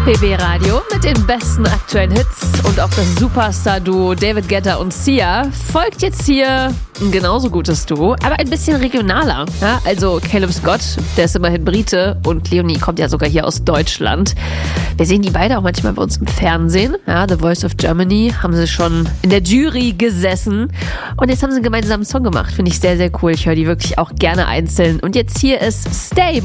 BB Radio mit den besten aktuellen Hits und auch das Superstar-Duo David Guetta und Sia folgt jetzt hier ein genauso gutes Duo, aber ein bisschen regionaler. Ja, also Caleb Scott, der ist immerhin Brite und Leonie kommt ja sogar hier aus Deutschland. Wir sehen die beide auch manchmal bei uns im Fernsehen. Ja, The Voice of Germany haben sie schon in der Jury gesessen und jetzt haben sie einen gemeinsamen Song gemacht. Finde ich sehr, sehr cool. Ich höre die wirklich auch gerne einzeln. Und jetzt hier ist Stay